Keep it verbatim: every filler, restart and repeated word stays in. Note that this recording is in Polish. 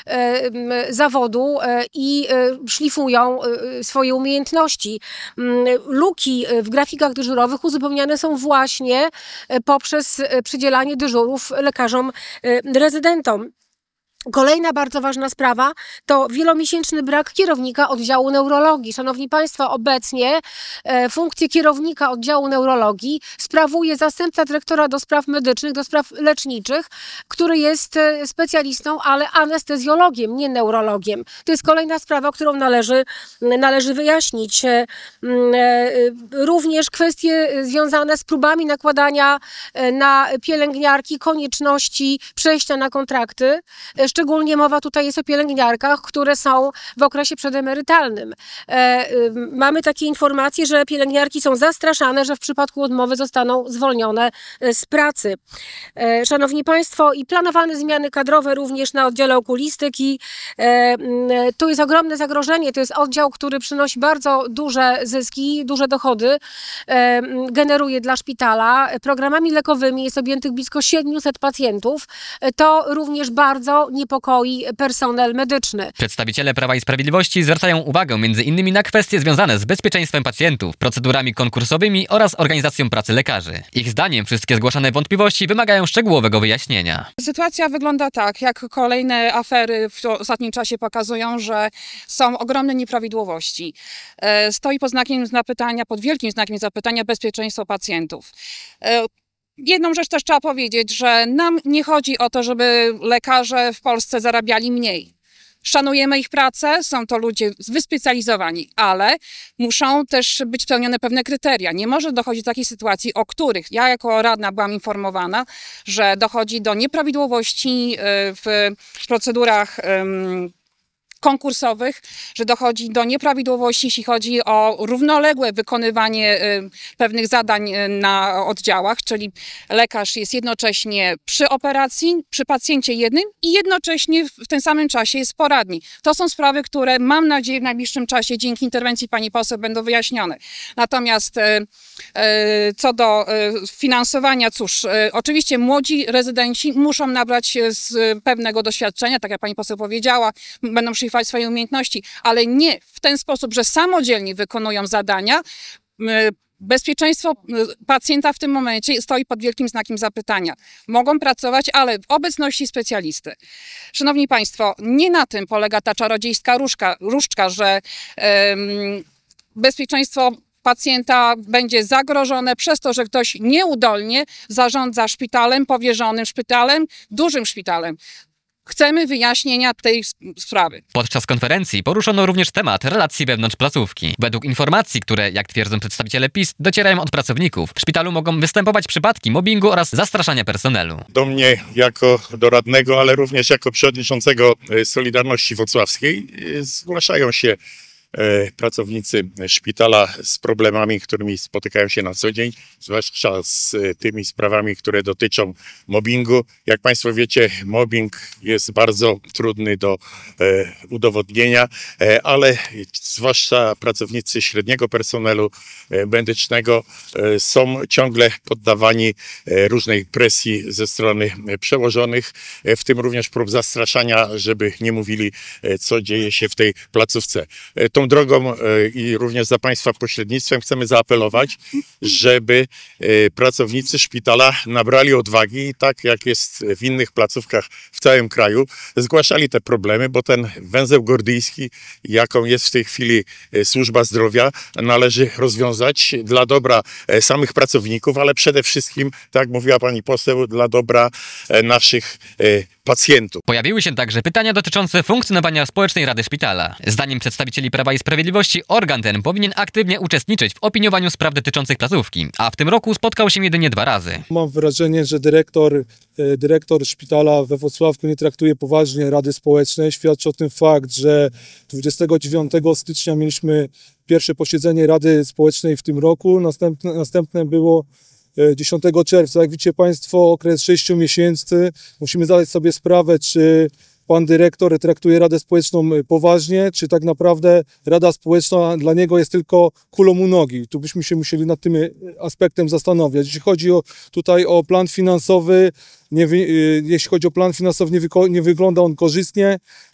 zawodu i szlifują swoje umiejętności. Luki w grafikach dyżurowych uzupełniane są właśnie poprzez przydzielanie dyżurów lekarzom rezydentom. Kolejna bardzo ważna sprawa to wielomiesięczny brak kierownika oddziału neurologii. Szanowni Państwo, obecnie e, funkcję kierownika oddziału neurologii sprawuje zastępca dyrektora do spraw medycznych, do spraw leczniczych, który jest e, specjalistą, ale anestezjologiem, nie neurologiem. To jest kolejna sprawa, którą należy, należy wyjaśnić. E, e, również kwestie związane z próbami nakładania na pielęgniarki konieczności przejścia na kontrakty. Szczególnie mowa tutaj jest o pielęgniarkach, które są w okresie przedemerytalnym. E, y, mamy takie informacje, że pielęgniarki są zastraszane, że w przypadku odmowy zostaną zwolnione z pracy. E, Szanowni Państwo, i planowane zmiany kadrowe również na oddziale okulistyki. E, y, tu jest ogromne zagrożenie. To jest oddział, który przynosi bardzo duże zyski, duże dochody, e, generuje dla szpitala. Programami lekowymi jest objętych blisko siedmiuset pacjentów. E, to również bardzo niepokoi personel medyczny. Przedstawiciele Prawa i Sprawiedliwości zwracają uwagę między innymi na kwestie związane z bezpieczeństwem pacjentów, procedurami konkursowymi oraz organizacją pracy lekarzy. Ich zdaniem wszystkie zgłaszane wątpliwości wymagają szczegółowego wyjaśnienia. Sytuacja wygląda tak, jak kolejne afery w ostatnim czasie pokazują, że są ogromne nieprawidłowości. Stoi pod znakiem zapytania, pod wielkim znakiem zapytania bezpieczeństwo pacjentów. Jedną rzecz też trzeba powiedzieć, że nam nie chodzi o to, żeby lekarze w Polsce zarabiali mniej. Szanujemy ich pracę, są to ludzie wyspecjalizowani, ale muszą też być spełnione pewne kryteria. Nie może dochodzić do takiej sytuacji, o których ja jako radna byłam informowana, że dochodzi do nieprawidłowości w procedurach konkursowych, że dochodzi do nieprawidłowości, jeśli chodzi o równoległe wykonywanie y, pewnych zadań y, na oddziałach, czyli lekarz jest jednocześnie przy operacji, przy pacjencie jednym i jednocześnie w, w tym samym czasie jest poradni. To są sprawy, które mam nadzieję w najbliższym czasie dzięki interwencji pani poseł będą wyjaśnione. Natomiast y, y, co do y, finansowania, cóż, y, oczywiście młodzi rezydenci muszą nabrać z pewnego doświadczenia, tak jak pani poseł powiedziała, będą szlifować swoje umiejętności, ale nie w ten sposób, że samodzielnie wykonują zadania. Bezpieczeństwo pacjenta w tym momencie stoi pod wielkim znakiem zapytania. Mogą pracować, ale w obecności specjalisty. Szanowni Państwo, nie na tym polega ta czarodziejska różka, różdżka, że um, bezpieczeństwo pacjenta będzie zagrożone przez to, że ktoś nieudolnie zarządza szpitalem, powierzonym szpitalem, dużym szpitalem. Chcemy wyjaśnienia tej sprawy. Podczas konferencji poruszono również temat relacji wewnątrz placówki. Według informacji, które, jak twierdzą przedstawiciele PiS, docierają od pracowników, w szpitalu mogą występować przypadki mobbingu oraz zastraszania personelu. Do mnie jako do radnego, ale również jako przewodniczącego Solidarności Wrocławskiej zgłaszają się pracownicy szpitala z problemami, którymi spotykają się na co dzień, zwłaszcza z tymi sprawami, które dotyczą mobbingu. Jak Państwo wiecie, mobbing jest bardzo trudny do e, udowodnienia, e, ale zwłaszcza pracownicy średniego personelu e, medycznego e, są ciągle poddawani e, różnej presji ze strony przełożonych, e, w tym również prób zastraszania, żeby nie mówili, e, co dzieje się w tej placówce. E, Tą drogą i również za Państwa pośrednictwem chcemy zaapelować, żeby pracownicy szpitala nabrali odwagi i tak jak jest w innych placówkach w całym kraju, zgłaszali te problemy, bo ten węzeł gordyjski, jaką jest w tej chwili służba zdrowia, należy rozwiązać dla dobra samych pracowników, ale przede wszystkim, tak jak mówiła pani poseł, dla dobra naszych pacjentów. Pojawiły się także pytania dotyczące funkcjonowania Społecznej Rady Szpitala. Zdaniem przedstawicieli Prawa i Sprawiedliwości organ ten powinien aktywnie uczestniczyć w opiniowaniu spraw dotyczących placówki, a w tym roku spotkał się jedynie dwa razy. Mam wrażenie, że dyrektor, dyrektor szpitala we Wrocławku nie traktuje poważnie Rady Społecznej. Świadczy o tym fakt, że dwudziestego dziewiątego stycznia mieliśmy pierwsze posiedzenie Rady Społecznej w tym roku, następne, następne było dziesiątego czerwca. Jak widzicie Państwo, okres sześciu miesięcy. Musimy zdać sobie sprawę, czy pan dyrektor traktuje Radę Społeczną poważnie, czy tak naprawdę Rada Społeczna dla niego jest tylko kulą u nogi. Tu byśmy się musieli nad tym aspektem zastanowić. Jeśli chodzi o, tutaj o plan finansowy, nie, jeśli chodzi o plan finansowy, nie, nie wygląda on korzystnie.